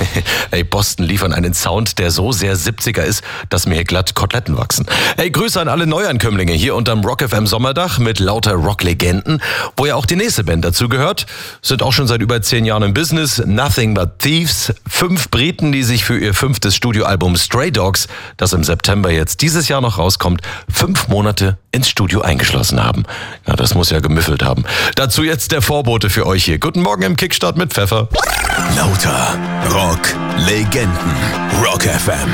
Ey, Boston liefern einen Sound, der so sehr 70er ist, dass mir hier glatt Koteletten wachsen. Ey, Grüße an alle Neuankömmlinge hier unterm Rock FM Sommerdach mit lauter Rock-Legenden, wo ja auch die nächste Band dazu gehört. Sind auch schon seit über 10 Jahren im Business. Nothing But Thieves. 5 Briten, die sich für ihr 5. Studioalbum Stray Dogs, das im September jetzt dieses Jahr noch rauskommt, 5 Monate ins Studio eingeschlossen haben. Ja, das muss ja gemüffelt haben. Dazu jetzt der Vorbote für euch hier. Guten Morgen im Kickstart mit Pfeffer. Lauter Rock-Legenden. Rock FM.